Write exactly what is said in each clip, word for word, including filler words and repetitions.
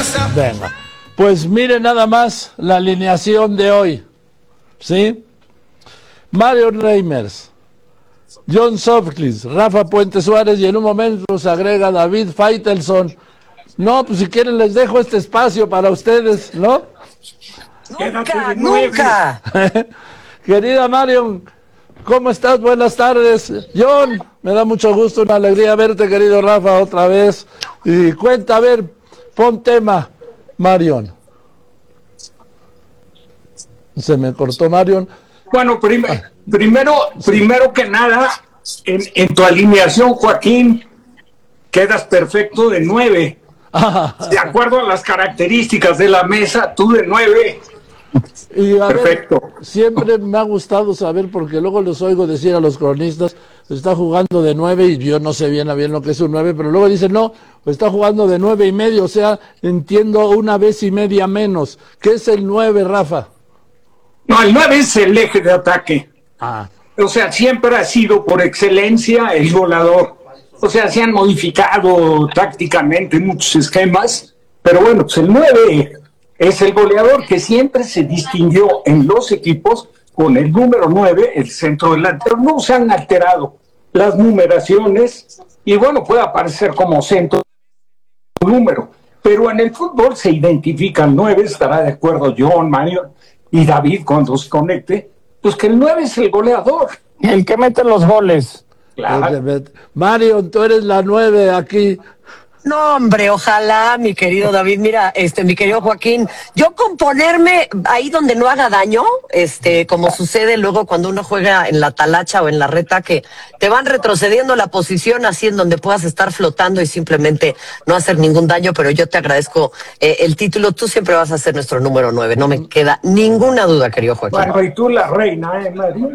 Venga, pues mire nada más la alineación de hoy, ¿sí? Marion Reimers, John Sutcliffe, Rafa Puente Suárez y en un momento se agrega David Faitelson. No, pues si quieren les dejo este espacio para ustedes, ¿no? Nunca, nunca. Querida Marion, ¿cómo estás? Buenas tardes. John, me da mucho gusto, una alegría verte, querido Rafa, otra vez. Y cuenta, a ver, pon tema, Marion. Se me cortó Marion. Bueno, prim primero, primero que nada, en, en tu alineación, Joaquín, quedas perfecto de nueve. De acuerdo a las características de la mesa, tú de nueve. Y a perfecto. Ver, siempre me ha gustado saber, porque luego los oigo decir a los cronistas, está jugando de nueve y yo no sé bien a bien lo que es un nueve, pero luego dicen, no, está jugando de nueve y medio, o sea, entiendo una vez y media menos. ¿Qué es el nueve, Rafa? No, el nueve es el eje de ataque. Ah. O sea, siempre ha sido por excelencia el volador. O sea, se han modificado tácticamente muchos esquemas, pero bueno, pues el nueve es el goleador que siempre se distinguió en los equipos con el número nueve, el centro delantero. No se han alterado las numeraciones y bueno, puede aparecer como centro número, pero en el fútbol se identifica el nueve, estará de acuerdo John, Mario y David cuando se conecte, pues que el nueve es el goleador. El que mete los goles. Claro. Mario, tú eres la nueve aquí. No, hombre, ojalá, mi querido David. Mira, este, mi querido Joaquín, yo con ponerme ahí donde no haga daño, este, como sucede luego cuando uno juega en la talacha o en la reta, que te van retrocediendo la posición así en donde puedas estar flotando y simplemente no hacer ningún daño, pero yo te agradezco eh, el título. Tú siempre vas a ser nuestro número nueve, no me queda ninguna duda, querido Joaquín. Bueno, y tú la reina, ¿eh, Mario?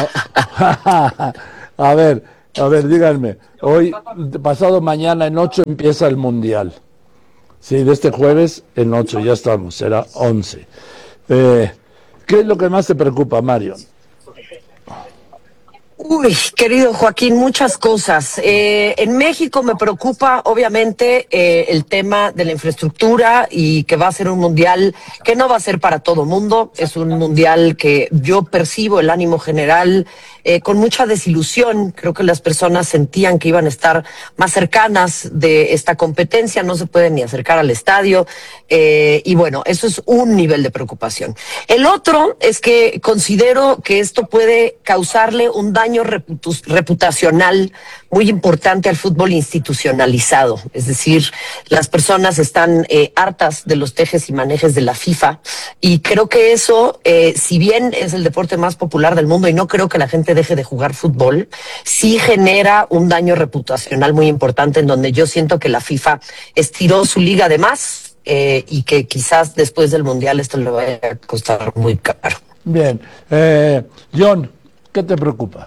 A ver, a ver, díganme, hoy, pasado mañana en ocho empieza el Mundial. Sí, de este jueves en ocho, ya estamos, será once. Eh, ¿Qué es lo que más te preocupa, Mario? Uy, querido Joaquín, muchas cosas. Eh, en México me preocupa, obviamente, eh, el tema de la infraestructura y que va a ser un mundial que no va a ser para todo mundo. Es un mundial que yo percibo el ánimo general eh, con mucha desilusión. Creo que las personas sentían que iban a estar más cercanas de esta competencia, no se pueden ni acercar al estadio. Eh, y bueno, eso es un nivel de preocupación. El otro es que considero que esto puede causarle un daño reputacional muy importante al fútbol institucionalizado, es decir, las personas están eh, hartas de los tejes y manejes de la FIFA y creo que eso, eh, si bien es el deporte más popular del mundo y no creo que la gente deje de jugar fútbol, sí genera un daño reputacional muy importante en donde yo siento que la FIFA estiró su liga de más eh, y que quizás después del Mundial esto le vaya a costar muy caro. Bien, eh, John, ¿qué te preocupa?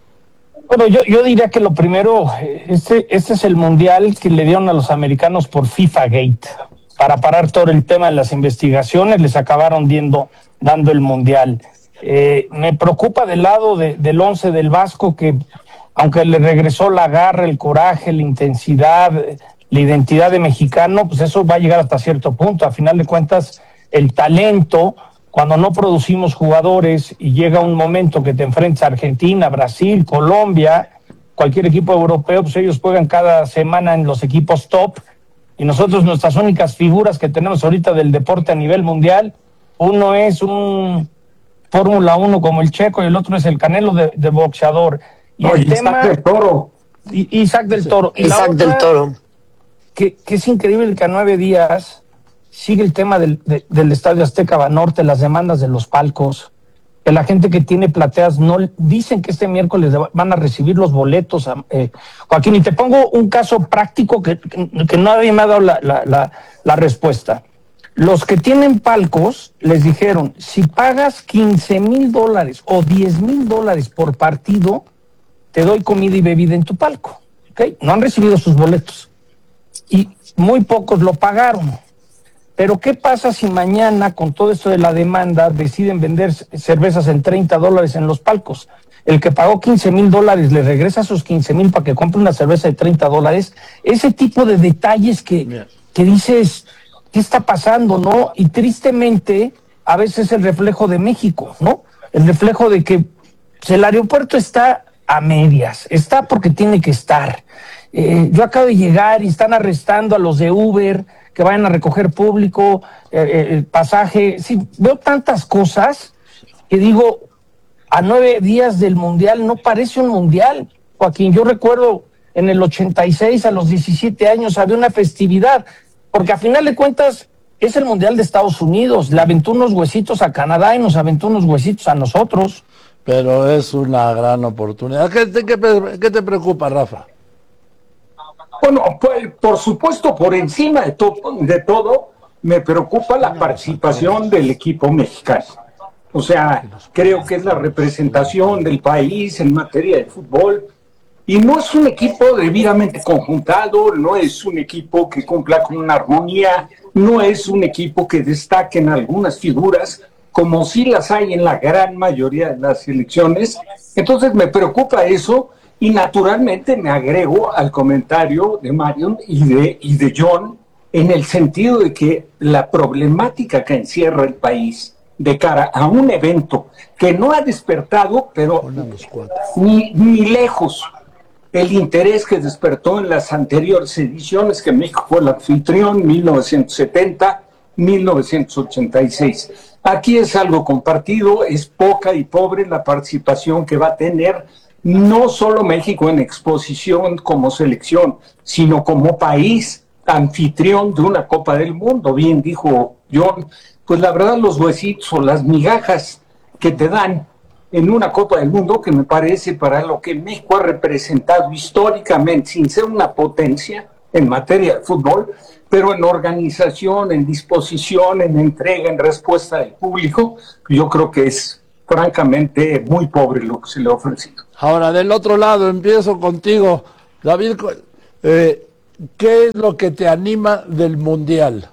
Bueno, yo, yo diría que lo primero, este, este es el mundial que le dieron a los americanos por FIFA Gate. Para parar todo el tema de las investigaciones, les acabaron diendo, dando el mundial. Eh, me preocupa del lado de, del once del Vasco, que aunque le regresó la garra, el coraje, la intensidad, la identidad de mexicano, pues eso va a llegar hasta cierto punto. A final de cuentas, el talento, cuando no producimos jugadores y llega un momento que te enfrentas a Argentina, Brasil, Colombia, cualquier equipo europeo, pues ellos juegan cada semana en los equipos top y nosotros nuestras únicas figuras que tenemos ahorita del deporte a nivel mundial, uno es un Fórmula uno como el Checo y el otro es el Canelo de, de boxeador. Y no, el Isaac tema, del Toro. Y, Isaac del Toro. Y Isaac otra, del Toro. Que, que es increíble que a nueve días sigue el tema del, de, del Estadio Azteca Banorte, las demandas de los palcos, que la gente que tiene plateas no dicen que este miércoles van a recibir los boletos. Eh, Joaquín, y te pongo un caso práctico que, que, que nadie me ha dado la, la, la, la respuesta. Los que tienen palcos les dijeron, si pagas quince mil dólares o diez mil dólares por partido, te doy comida y bebida en tu palco. ¿Okay? No han recibido sus boletos. Y muy pocos lo pagaron. Pero ¿qué pasa si mañana, con todo esto de la demanda, deciden vender cervezas en treinta dólares en los palcos? El que pagó quince mil dólares le regresa sus quince mil para que compre una cerveza de treinta dólares. Ese tipo de detalles que, que dices, ¿qué está pasando, no? Y tristemente, a veces el reflejo de México, ¿no? El reflejo de que pues, el aeropuerto está a medias, está porque tiene que estar. Eh, yo acabo de llegar y están arrestando a los de Uber, que vayan a recoger público, eh, el pasaje. Sí, veo tantas cosas que digo, a nueve días del Mundial no parece un Mundial, Joaquín. Yo recuerdo en el ochenta y seis, a los diecisiete años, había una festividad, porque a final de cuentas es el Mundial de Estados Unidos, le aventó unos huesitos a Canadá y nos aventó unos huesitos a nosotros. Pero es una gran oportunidad. ¿Qué te, qué, qué te preocupa, Rafa? Bueno, pues, por supuesto, por encima de, to de todo, me preocupa la participación del equipo mexicano. O sea, creo que es la representación del país en materia de fútbol. Y no es un equipo debidamente conjuntado, no es un equipo que cumpla con una armonía, no es un equipo que destaque en algunas figuras, como sí las hay en la gran mayoría de las selecciones. Entonces me preocupa eso. Y naturalmente me agrego al comentario de Marion y de, y de John en el sentido de que la problemática que encierra el país de cara a un evento que no ha despertado, pero ni, ni lejos, el interés que despertó en las anteriores ediciones, que México fue el anfitrión, mil novecientos setenta, mil novecientos ochenta y seis. Aquí es algo compartido, es poca y pobre la participación que va a tener no solo México en exposición como selección, sino como país anfitrión de una Copa del Mundo. Bien dijo John, pues la verdad los huesitos o las migajas que te dan en una Copa del Mundo, que me parece para lo que México ha representado históricamente, sin ser una potencia en materia de fútbol, pero en organización, en disposición, en entrega, en respuesta del público, yo creo que es francamente muy pobre lo que se le ha ofrecido. Ahora, del otro lado, empiezo contigo. David, eh, ¿qué es lo que te anima del Mundial?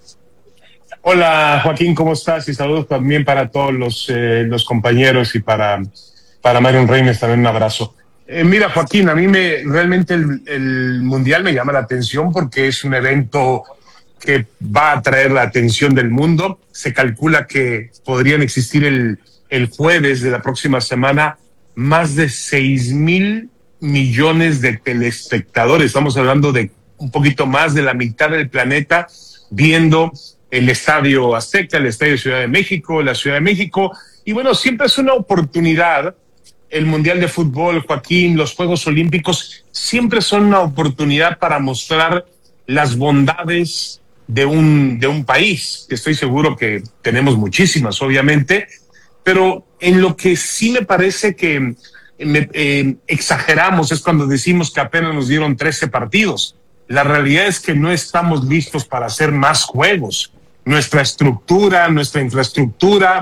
Hola, Joaquín, ¿cómo estás? Y saludos también para todos los, eh, los compañeros y para, para Marion Reimers también un abrazo. Eh, mira, Joaquín, a mí me realmente el, el Mundial me llama la atención porque es un evento que va a atraer la atención del mundo. Se calcula que podrían existir el, el jueves de la próxima semana más de seis mil millones de telespectadores. Estamos hablando de un poquito más de la mitad del planeta viendo el Estadio Azteca, el Estadio Ciudad de México, la Ciudad de México. Y bueno, siempre es una oportunidad. El Mundial de Fútbol, Joaquín, los Juegos Olímpicos, siempre son una oportunidad para mostrar las bondades de un, de un país, que estoy seguro que tenemos muchísimas, obviamente, pero en lo que sí me parece que me, eh, exageramos es cuando decimos que apenas nos dieron trece partidos. La realidad es que no estamos listos para hacer más juegos. Nuestra estructura, nuestra infraestructura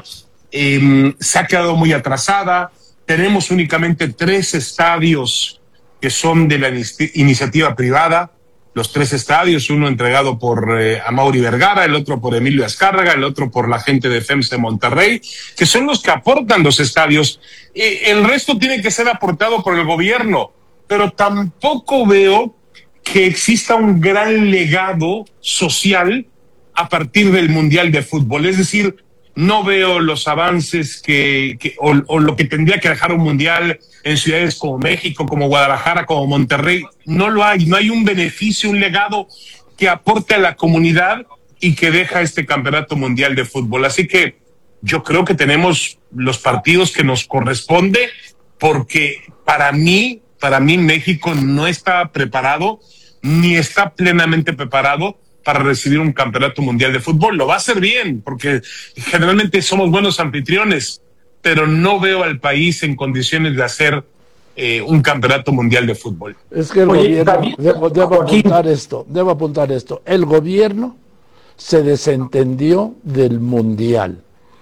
eh, se ha quedado muy atrasada. Tenemos únicamente tres estadios que son de la iniciativa privada. Los tres estadios, uno entregado por eh, Amaury Vergara, el otro por Emilio Azcárraga, el otro por la gente de FEMSA de Monterrey, que son los que aportan los estadios. Eh, el resto tiene que ser aportado por el gobierno, pero tampoco veo que exista un gran legado social a partir del Mundial de Fútbol. Es decir, no veo los avances que, que o, o lo que tendría que dejar un Mundial en ciudades como México, como Guadalajara, como Monterrey. No lo hay, no hay un beneficio, un legado que aporte a la comunidad y que deja este Campeonato Mundial de Fútbol. Así que yo creo que tenemos los partidos que nos corresponde, porque para mí, para mí México no está preparado, ni está plenamente preparado para recibir un Campeonato Mundial de Fútbol. Lo va a hacer bien, porque generalmente somos buenos anfitriones, pero no veo al país en condiciones de hacer eh, un Campeonato Mundial de Fútbol. Es que el Oye, gobierno, David, debo, debo apuntar esto, debo apuntar esto, el gobierno se desentendió del Mundial.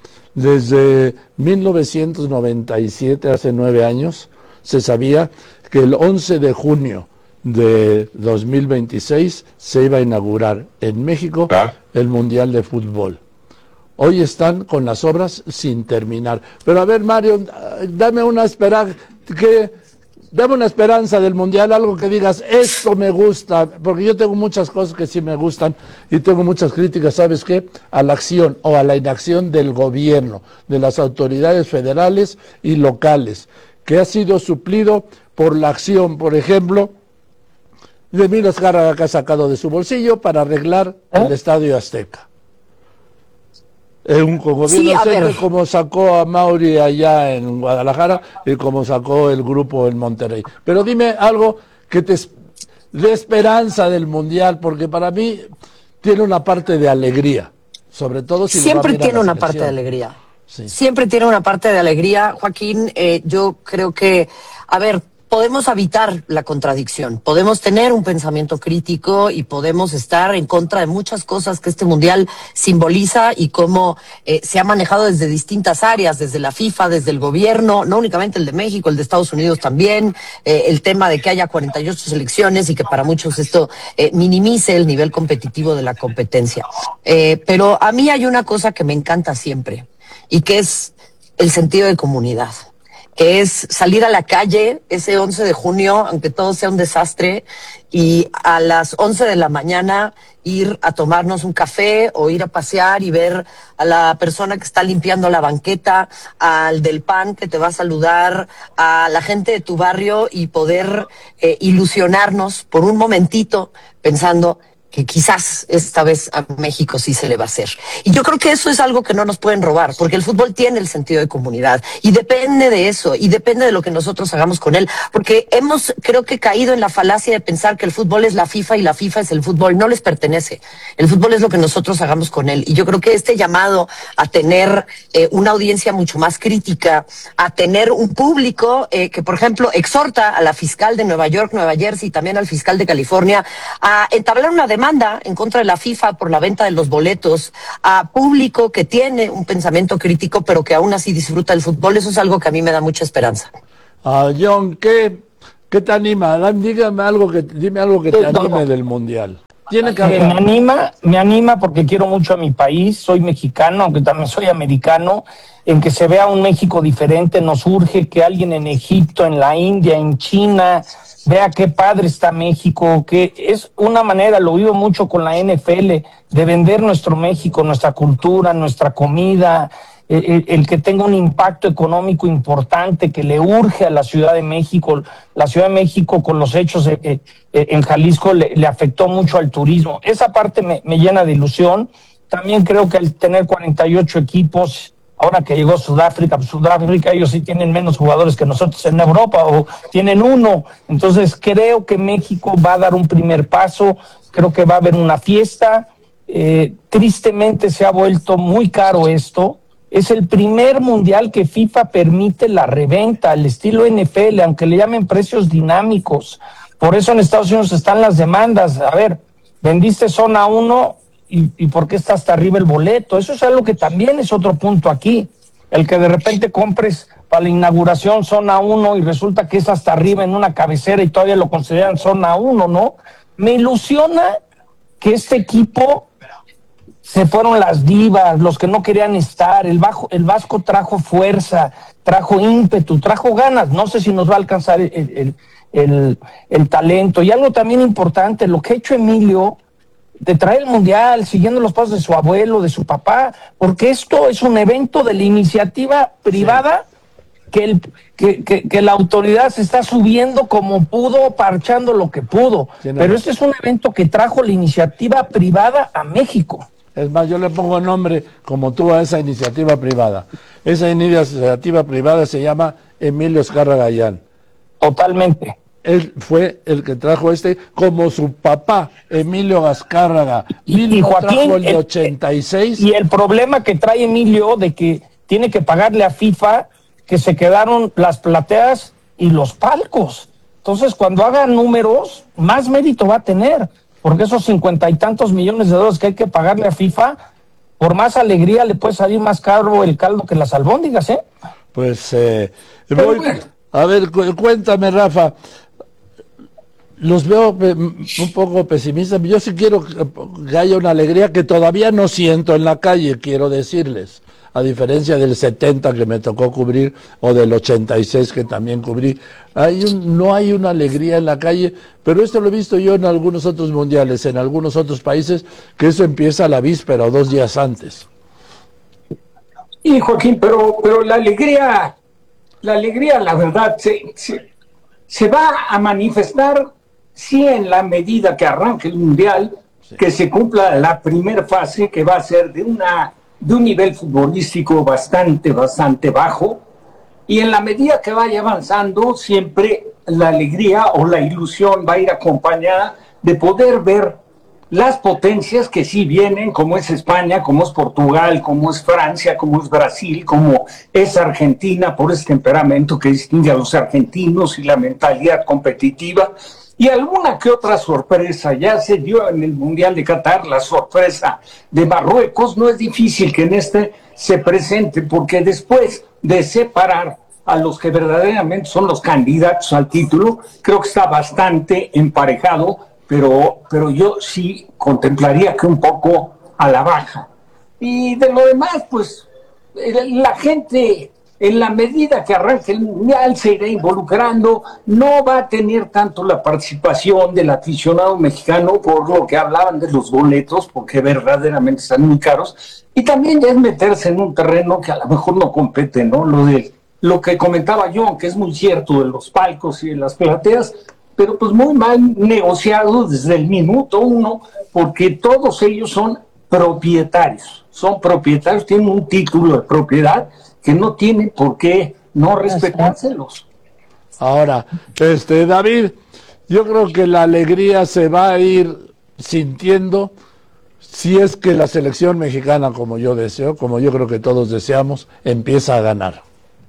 Desde mil novecientos noventa y siete, hace nueve años, se sabía que el once de junio de dos mil veintiséis se iba a inaugurar en México ¿Ah? el Mundial de Fútbol. Hoy están con las obras sin terminar. Pero a ver, Mario, dame una esperanza. ¿Qué, dame una esperanza del Mundial, algo que digas, esto me gusta, porque yo tengo muchas cosas que sí me gustan y tengo muchas críticas, ¿sabes qué? A la acción o a la inacción del gobierno, de las autoridades federales y locales, que ha sido suplido por la acción, por ejemplo, de Emilio Azcárraga, que ha sacado de su bolsillo para arreglar ¿Eh? el Estadio Azteca. Es un gobierno Sí, decente, como sacó a Mauri allá en Guadalajara y como sacó el grupo en Monterrey. Pero dime algo que te dé esperanza del Mundial, porque para mí tiene una parte de alegría, sobre todo si siempre tiene una parte de alegría. Sí. Siempre tiene una parte de alegría, Joaquín. Eh, yo creo que, a ver, podemos evitar la contradicción, podemos tener un pensamiento crítico y podemos estar en contra de muchas cosas que este Mundial simboliza y cómo eh, se ha manejado desde distintas áreas, desde la FIFA, desde el gobierno, no únicamente el de México, el de Estados Unidos también, eh, el tema de que haya cuarenta y ocho selecciones y que para muchos esto eh, minimice el nivel competitivo de la competencia. Eh, pero a mí hay una cosa que me encanta siempre y que es el sentido de comunidad, que es salir a la calle ese once de junio, aunque todo sea un desastre, y a las once de la mañana ir a tomarnos un café o ir a pasear y ver a la persona que está limpiando la banqueta, al del pan que te va a saludar, a la gente de tu barrio y poder eh, ilusionarnos por un momentito pensando que quizás esta vez a México sí se le va a hacer. Y yo creo que eso es algo que no nos pueden robar, porque el fútbol tiene el sentido de comunidad, y depende de eso, y depende de lo que nosotros hagamos con él, porque hemos, creo que, caído en la falacia de pensar que el fútbol es la FIFA y la FIFA es el fútbol. No les pertenece. El fútbol es lo que nosotros hagamos con él, y yo creo que este llamado a tener eh, una audiencia mucho más crítica, a tener un público eh, que, por ejemplo, exhorta a la fiscal de Nueva York, Nueva Jersey, y también al fiscal de California, a entablar una demanda en contra de la FIFA por la venta de los boletos, a público que tiene un pensamiento crítico pero que aún así disfruta el fútbol. Eso es algo que a mí me da mucha esperanza. Ah, John, ¿qué, qué te anima? Dígame algo que, dime algo que te anime no, del Mundial. Tiene que me anima, me anima porque quiero mucho a mi país, soy mexicano, aunque también soy americano, en que se vea un México diferente. Nos urge que alguien en Egipto, en la India, en China, vea qué padre está México, que es una manera, lo vivo mucho con la N F L, de vender nuestro México, nuestra cultura, nuestra comida, el, el que tenga un impacto económico importante, que le urge a la Ciudad de México. La Ciudad de México, con los hechos eh, eh, en Jalisco, le, le afectó mucho al turismo. Esa parte me, me llena de ilusión. También creo que al tener cuarenta y ocho equipos, ahora que llegó Sudáfrica, pues Sudáfrica ellos sí tienen menos jugadores que nosotros en Europa, o tienen uno. Entonces creo que México va a dar un primer paso, creo que va a haber una fiesta. Eh, tristemente se ha vuelto muy caro esto. Es el primer mundial que FIFA permite la reventa, al estilo N F L, aunque le llamen precios dinámicos. Por eso en Estados Unidos están las demandas. A ver, vendiste zona uno, ¿Y, ¿Y por qué está hasta arriba el boleto? Eso es algo que también es otro punto aquí. El que de repente compres para la inauguración zona uno y resulta que es hasta arriba en una cabecera y todavía lo consideran zona uno, ¿no? Me ilusiona que este equipo se fueron las divas, los que no querían estar. El, bajo, el Vasco trajo fuerza, trajo ímpetu, trajo ganas. No sé si nos va a alcanzar el, el, el, el talento. Y algo también importante, lo que ha hecho Emilio, de traer el Mundial, siguiendo los pasos de su abuelo, de su papá, porque esto es un evento de la iniciativa privada, sí. que, el, que, que, que la autoridad se está subiendo como pudo, parchando lo que pudo. Sí, no. Pero este es un evento que trajo la iniciativa privada a México. Es más, yo le pongo nombre como tú a esa iniciativa privada. Esa iniciativa privada se llama Emilio Azcárraga Gallán. Totalmente. Él fue el que trajo este, como su papá, Emilio Azcárraga. Y, y Joaquín, trajo el de ochenta y seis. Y el problema que trae Emilio de que tiene que pagarle a FIFA que se quedaron las plateas y los palcos. Entonces, cuando haga números, más mérito va a tener, porque esos cincuenta y tantos millones de dólares que hay que pagarle a FIFA, por más alegría le puede salir más caro el caldo que las albóndigas, ¿eh? Pues, eh, voy, a ver, cu cuéntame, Rafa. Los veo un poco pesimistas. Yo sí quiero que haya una alegría que todavía no siento en la calle, quiero decirles. a diferencia del setenta que me tocó cubrir o del ochenta y seis que también cubrí. Hay un, no hay una alegría en la calle, pero esto lo he visto yo en algunos otros mundiales, en algunos otros países, que eso empieza a la víspera o dos días antes. Y Joaquín, pero, pero la alegría, la alegría, la verdad, se, se, se va a manifestar sí en la medida que arranque el mundial, sí, que se cumpla la primera fase, que va a ser de una de un nivel futbolístico bastante, bastante bajo, y en la medida que vaya avanzando, siempre la alegría o la ilusión va a ir acompañada de poder ver las potencias que sí vienen, como es España, como es Portugal, como es Francia, como es Brasil, como es Argentina, por ese temperamento que distingue a los argentinos y la mentalidad competitiva, y alguna que otra sorpresa. Ya se dio en el Mundial de Qatar la sorpresa de Marruecos. No es difícil que en este se presente, porque después de separar a los que verdaderamente son los candidatos al título, creo que está bastante emparejado, pero, pero yo sí contemplaría que un poco a la baja. Y de lo demás, pues la gente, en la medida que arranque el mundial, se irá involucrando, no va a tener tanto la participación del aficionado mexicano, por lo que hablaban de los boletos, porque verdaderamente están muy caros, y también ya es meterse en un terreno que a lo mejor no compete, ¿no? Lo de lo que comentaba John, que es muy cierto, de los palcos y de las plateas, pero pues muy mal negociado desde el minuto uno, porque todos ellos son propietarios, son propietarios, tienen un título de propiedad que no tienen por qué no respetárselos. Ahora, este David, yo creo que la alegría se va a ir sintiendo si es que la selección mexicana, como yo deseo, como yo creo que todos deseamos, empieza a ganar.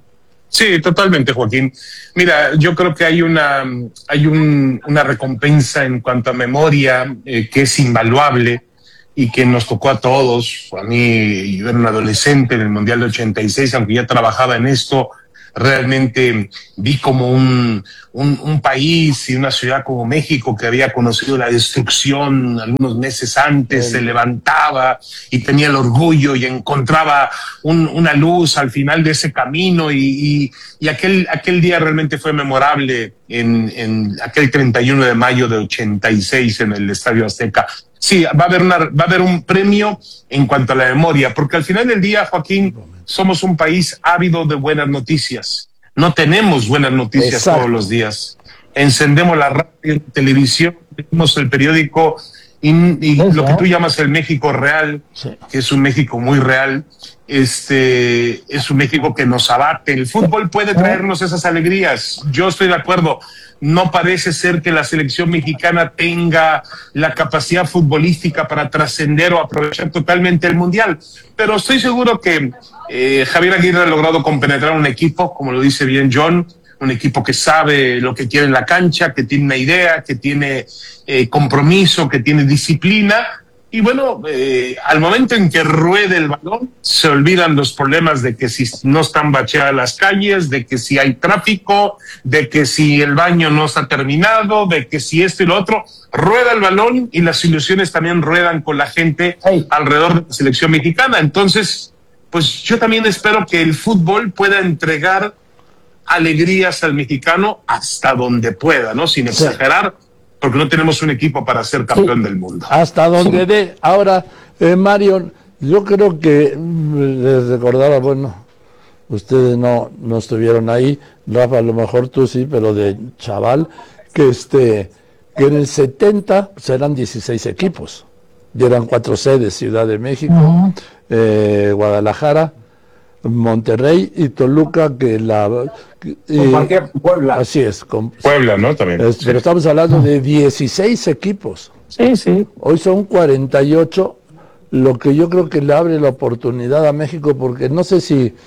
Sí, totalmente, Joaquín. Mira, yo creo que hay una hay un, una recompensa en cuanto a memoria eh, que es invaluable y que nos tocó a todos. A mí, yo era un adolescente en el Mundial de ochenta y seis, aunque ya trabajaba en esto, realmente vi como un, un, un país y una ciudad como México, que había conocido la destrucción algunos meses antes, se levantaba y tenía el orgullo y encontraba un, una luz al final de ese camino, y, y, y aquel, aquel día realmente fue memorable en, en aquel treinta y uno de mayo de ochenta y seis en el Estadio Azteca. Sí, va a haber una, va a haber un premio en cuanto a la memoria, porque al final del día, Joaquín, somos un país ávido de buenas noticias. No tenemos buenas noticias. Exacto. Todos los días. Encendemos la radio, la televisión, leemos el periódico y, y lo que tú llamas el México real, sí, que es un México muy real, este es un México que nos abate. El fútbol puede traernos esas alegrías. Yo estoy de acuerdo. No parece ser que la selección mexicana tenga la capacidad futbolística para trascender o aprovechar totalmente el mundial, pero estoy seguro que eh, Javier Aguirre ha logrado compenetrar un equipo, como lo dice bien John, un equipo que sabe lo que quiere en la cancha, que tiene una idea, que tiene eh, compromiso, que tiene disciplina. Y bueno, eh, al momento en que ruede el balón, se olvidan los problemas de que si no están bacheadas las calles, de que si hay tráfico, de que si el baño no está terminado, de que si esto y lo otro. Rueda el balón y las ilusiones también ruedan con la gente hey. alrededor de la selección mexicana. Entonces, pues yo también espero que el fútbol pueda entregar alegrías al mexicano hasta donde pueda, ¿no? Sin exagerar. Sí. Porque no tenemos un equipo para ser campeón sí, del mundo. Hasta donde sí. dé. Ahora, eh, Mario, yo creo que les recordaba, bueno, ustedes no, no estuvieron ahí, Rafa, a lo mejor tú sí, pero de chaval, que este que en el setenta serán dieciséis equipos. Y eran cuatro sedes: Ciudad de México, uh-huh. eh, Guadalajara, Monterrey y Toluca, que la eh, Puebla. Así es, con, Puebla, ¿no? También. Es, pero estamos hablando de dieciséis equipos. Sí, sí. Hoy son cuarenta y ocho, lo que yo creo que le abre la oportunidad a México, porque no sé si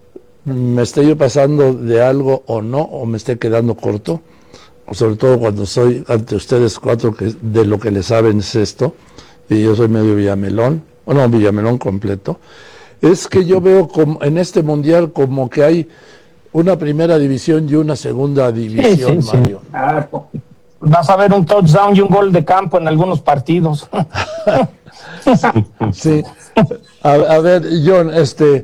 me estoy pasando de algo o no, o me estoy quedando corto, sobre todo cuando soy ante ustedes cuatro, que de lo que le saben es esto, y yo soy medio Villamelón, o no, Villamelón completo. Es que yo veo como en este mundial como que hay una primera división y una segunda división, sí, sí, Mario. Sí. Ah, vas a ver un touchdown y un gol de campo en algunos partidos. Sí. A, a ver, John, este,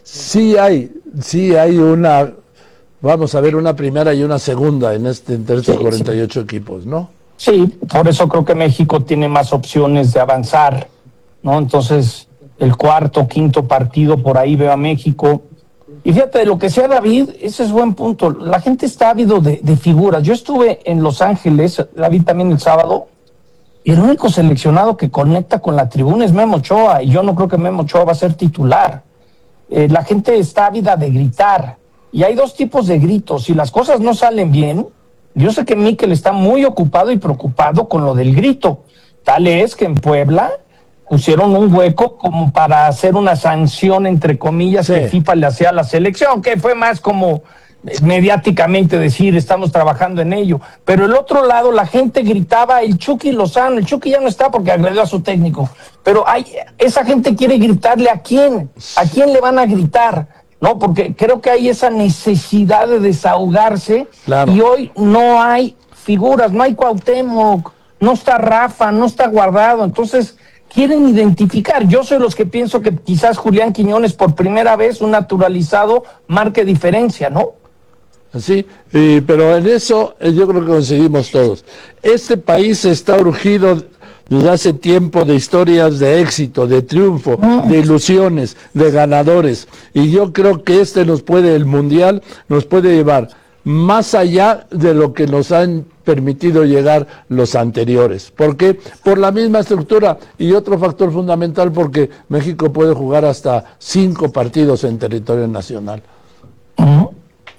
Sí hay, sí hay una, vamos a ver, una primera y una segunda en este entre estos Sí, cuarenta y sí. ocho equipos, ¿no? Sí, por eso creo que México tiene más opciones de avanzar, ¿no? Entonces, el cuarto, quinto partido, por ahí veo a México. Y fíjate, de lo que sea David, ese es buen punto. La gente está ávido de, de figuras. Yo estuve en Los Ángeles, la vi también el sábado, y el único seleccionado que conecta con la tribuna es Memo Ochoa, y yo no creo que Memo Ochoa va a ser titular. Eh, la gente está ávida de gritar, y hay dos tipos de gritos. Si las cosas no salen bien, yo sé que Mikel está muy ocupado y preocupado con lo del grito. Tal es que en Puebla pusieron un hueco como para hacer una sanción, entre comillas, Sí. que FIFA le hacía a la selección, que fue más como eh, mediáticamente decir, estamos trabajando en ello. Pero el otro lado, la gente gritaba, el Chucky Lozano, el Chucky ya no está porque agredió a su técnico. Pero hay, esa gente quiere gritarle a quién, a quién le van a gritar, ¿no? Porque creo que hay esa necesidad de desahogarse. Claro. Y hoy no hay figuras, no hay Cuauhtémoc, no está Rafa, no está Guardado. Entonces quieren identificar. Yo soy los que pienso que quizás Julián Quiñones por primera vez, un naturalizado, marque diferencia, ¿no? Sí, y, pero en eso eh, yo creo que coincidimos todos. Este país está urgido desde hace tiempo de historias de éxito, de triunfo, de ilusiones, de ganadores. Y yo creo que este nos puede, el Mundial, nos puede llevar más allá de lo que nos han permitido llegar los anteriores. ¿Por qué? Por la misma estructura y otro factor fundamental, porque México puede jugar hasta cinco partidos en territorio nacional. Uh-huh.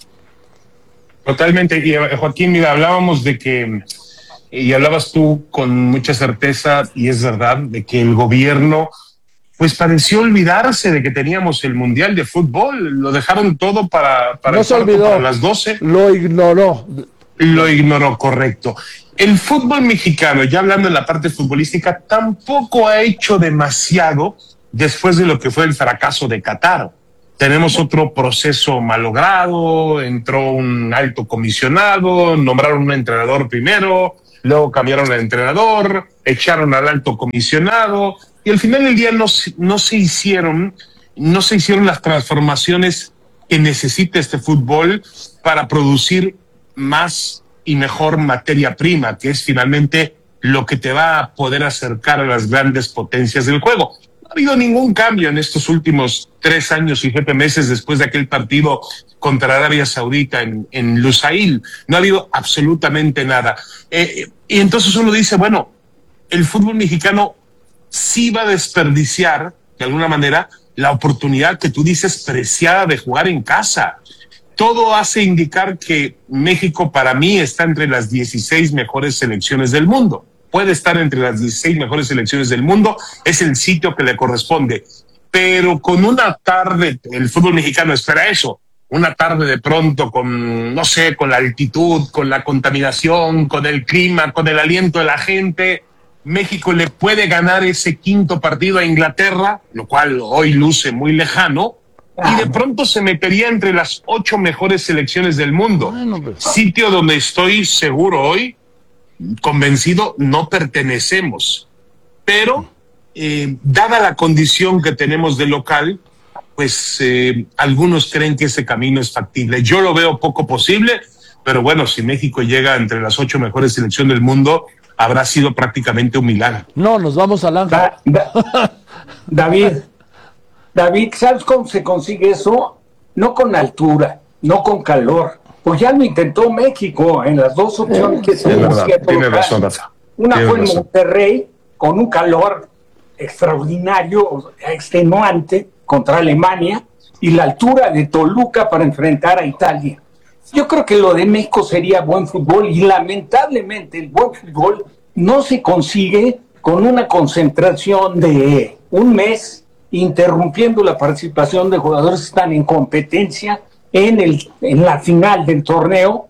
Totalmente. Y eh, Joaquín, mira, hablábamos de que, y hablabas tú con mucha certeza, y es verdad, de que el gobierno pues pareció olvidarse de que teníamos el Mundial de Fútbol. Lo dejaron todo para, para, No el se cuarto, olvidó, para las doce. lo ignoró. Lo ignoró, correcto. El fútbol mexicano, ya hablando en la parte futbolística, tampoco ha hecho demasiado después de lo que fue el fracaso de Qatar. Tenemos otro proceso malogrado, entró un alto comisionado, nombraron un entrenador primero, luego cambiaron al entrenador, echaron al alto comisionado, y al final del día no, no se hicieron, no se hicieron las transformaciones que necesita este fútbol para producir más y mejor materia prima, que es finalmente lo que te va a poder acercar a las grandes potencias del juego. No ha habido ningún cambio en estos últimos tres años y siete meses después de aquel partido contra Arabia Saudita en, en Lusail. No ha habido absolutamente nada. Eh, y entonces uno dice, bueno, el fútbol mexicano sí va a desperdiciar, de alguna manera, la oportunidad que tú dices preciada de jugar en casa. Todo hace indicar que México para mí está entre las dieciséis mejores selecciones del mundo. Puede estar entre las dieciséis mejores selecciones del mundo, es el sitio que le corresponde. Pero con una tarde, el fútbol mexicano espera eso, una tarde de pronto con, no sé, con la altitud, con la contaminación, con el clima, con el aliento de la gente, México le puede ganar ese quinto partido a Inglaterra, lo cual hoy luce muy lejano, y de pronto se metería entre las ocho mejores selecciones del mundo. Bueno, pues. Sitio donde estoy seguro hoy, convencido, no pertenecemos. Pero, eh, dada la condición que tenemos de local, pues eh, algunos creen que ese camino es factible. Yo lo veo poco posible, pero bueno, si México llega entre las ocho mejores selecciones del mundo, habrá sido prácticamente un milagro. No, nos vamos al Ángel. Da- da- David, David, ¿sabes cómo se consigue eso? No con altura, no con calor. Pues ya lo intentó México en las dos opciones que Es tuvimos verdad, que tiene probar. razón, Rafa. Una Tienes fue en razón. Monterrey, con un calor extraordinario, extenuante, contra Alemania, y la altura de Toluca para enfrentar a Italia. Yo creo que lo de México sería buen fútbol, y lamentablemente el buen fútbol no se consigue con una concentración de un mes, interrumpiendo la participación de jugadores que están en competencia en, el, en la final del torneo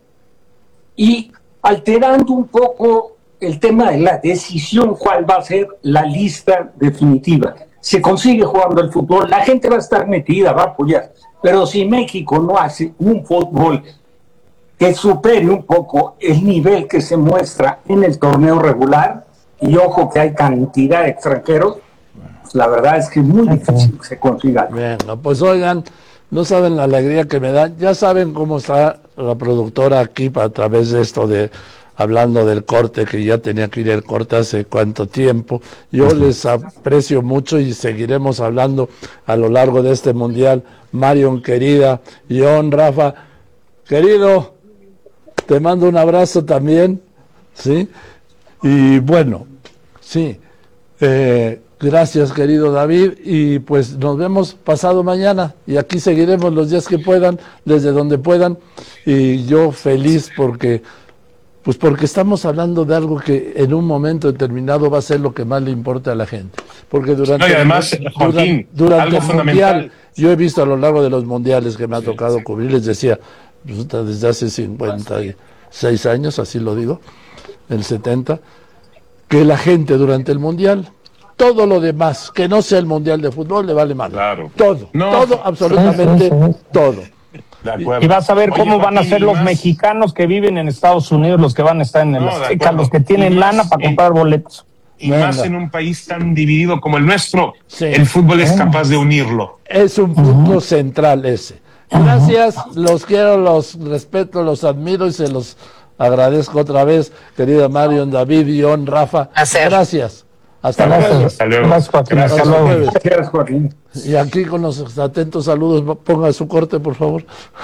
y alterando un poco el tema de la decisión cuál va a ser la lista definitiva. Se consigue jugando el fútbol, la gente va a estar metida, va a apoyar, pero si México no hace un fútbol que supere un poco el nivel que se muestra en el torneo regular, y ojo que hay cantidad de extranjeros, pues la verdad es que es muy difícil que se consiga. Bueno, pues oigan, No saben la alegría que me dan. Ya saben cómo está la productora aquí a través de esto de hablando del corte, que ya tenía que ir el corte hace cuánto tiempo. Yo uh-huh. les aprecio mucho y seguiremos hablando a lo largo de este mundial. Marion, querida, John, Rafa, querido, te mando un abrazo también, ¿sí? Y bueno, sí, eh, gracias, querido David, y pues nos vemos pasado mañana, y aquí seguiremos los días que puedan, desde donde puedan, y yo feliz porque... Pues porque estamos hablando de algo que en un momento determinado va a ser lo que más le importa a la gente. Porque durante, no, y además, el, Joaquín, durante, durante algo el fundamental. mundial, yo he visto a lo largo de los mundiales que me ha tocado sí, cubrir, les decía, pues, desde hace cincuenta y seis años, así lo digo, el setenta, que la gente durante el mundial, todo lo demás, que no sea el mundial de fútbol, le vale mal. Claro. Todo, no. todo, absolutamente sí, sí, sí. todo. Y vas a ver cómo Oye, van a ser los más... mexicanos que viven en Estados Unidos, los que van a estar en el no, Azteca, los que tienen más, lana para comprar boletos. Y Venga. más en un país tan dividido como el nuestro, sí. el fútbol es capaz de unirlo. Es un punto uh-huh. central ese. Gracias, uh-huh. los quiero, los respeto, los admiro y se los agradezco otra vez, querida Marion, David, John, Rafa. Hacer. Gracias. Hasta, Hasta luego. Hasta luego. Gracias, Joaquín. Hasta luego. Gracias, Joaquín. Y aquí con los atentos saludos, ponga su corte, por favor.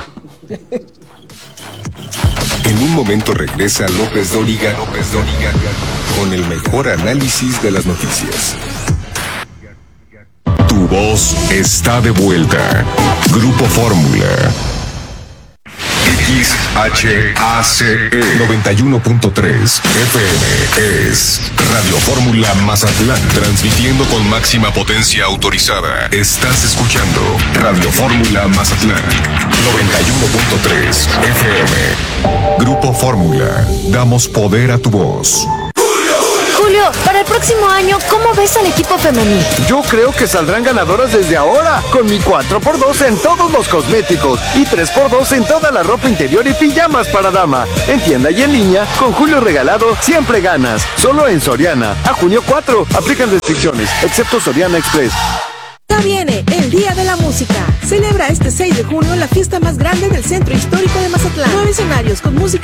En un momento regresa López Dóriga, López Dóriga, con el mejor análisis de las noticias. Tu voz está de vuelta. Grupo Fórmula. X H A C E noventa y uno punto tres F M es Radio Fórmula Mazatlán, transmitiendo con máxima potencia autorizada. Estás escuchando Radio Fórmula Mazatlán noventa y uno punto tres F M. Grupo Fórmula, damos poder a tu voz. Julio, para el próximo año, ¿cómo ves al equipo femenil? Yo creo que saldrán ganadoras desde ahora, con mi cuatro por dos en todos los cosméticos y tres por dos en toda la ropa interior y pijamas para dama. En tienda y en línea, con Julio regalado, siempre ganas. Solo en Soriana. A junio cuatro, aplican restricciones, excepto Soriana Express. Ya viene el Día de la Música. Celebra este seis de junio la fiesta más grande del Centro Histórico de Mazatlán. Nueve escenarios con música